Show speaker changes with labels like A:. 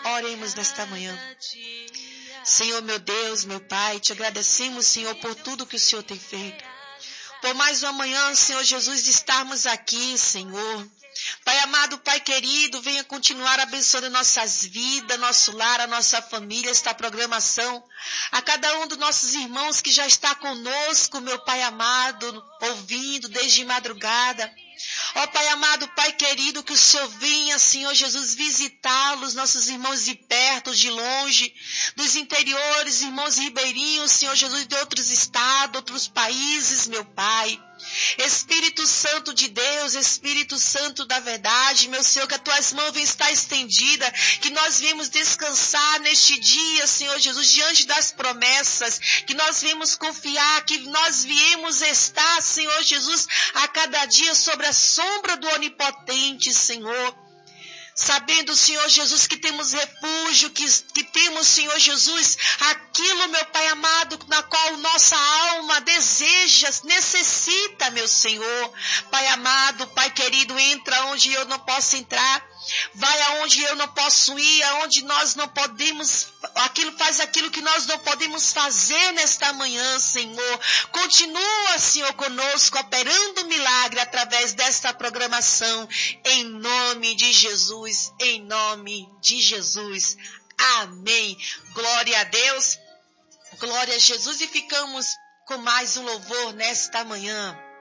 A: Oremos nesta manhã. Senhor, meu Deus, meu Pai, te agradecemos, Senhor, por tudo que o Senhor tem feito. Por mais uma manhã, Senhor Jesus, de estarmos aqui, Senhor. Pai amado, Pai querido, venha continuar abençoando nossas vidas, nosso lar, a nossa família, esta programação. A cada um dos nossos irmãos que já está conosco, meu Pai amado, ouvindo desde madrugada. Ó Pai amado, Pai querido, que o Senhor venha, Senhor Jesus, visitá-los, nossos irmãos de perto, de longe, dos interiores, irmãos ribeirinhos, Senhor Jesus, de outros estados, outros países, meu Pai. Espírito Santo de Deus, Espírito Santo da verdade, meu Senhor, que as tuas mãos venham estar estendidas, que nós viemos descansar neste dia, Senhor Jesus, diante das promessas, que nós viemos confiar, que nós viemos estar, Senhor Jesus, a cada dia sobre a sombra do Onipotente, Senhor. Sabendo, Senhor Jesus, que temos refúgio, que temos, Senhor Jesus, aquilo, meu Pai amado, na qual nossa alma deseja, necessita, meu Senhor. Pai amado, Pai querido, entra onde eu não posso entrar. Vai aonde eu não posso ir, aonde nós não podemos, faz aquilo que nós não podemos fazer nesta manhã, Senhor. Continua, Senhor, conosco, operando milagre através desta programação, em nome de Jesus, em nome de Jesus. Amém. Glória a Deus, glória a Jesus, e ficamos com mais um louvor nesta manhã.